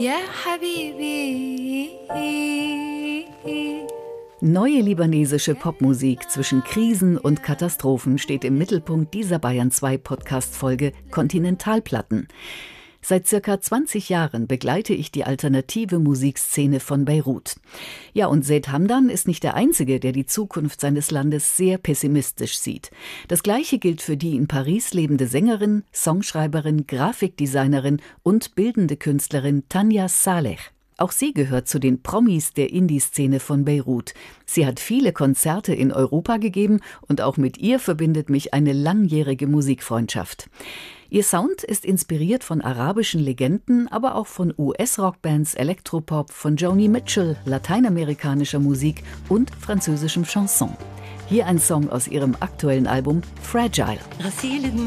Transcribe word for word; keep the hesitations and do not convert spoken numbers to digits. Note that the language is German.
يا حبيبي. Neue libanesische Popmusik zwischen Krisen und Katastrophen steht im Mittelpunkt dieser Bayern zwei Podcast-Folge Kontinentalplatten. Seit circa zwanzig Jahren begleite ich die alternative Musikszene von Beirut. Ja, und Zeid Hamdan ist nicht der Einzige, der die Zukunft seines Landes sehr pessimistisch sieht. Das Gleiche gilt für die in Paris lebende Sängerin, Songschreiberin, Grafikdesignerin und bildende Künstlerin Tanja Saleh. Auch sie gehört zu den Promis der Indie-Szene von Beirut. Sie hat viele Konzerte in Europa gegeben und auch mit ihr verbindet mich eine langjährige Musikfreundschaft. Ihr Sound ist inspiriert von arabischen Legenden, aber auch von U S-Rockbands, Elektropop, von Joni Mitchell, lateinamerikanischer Musik und französischem Chanson. Hier ein Song aus ihrem aktuellen Album Fragile.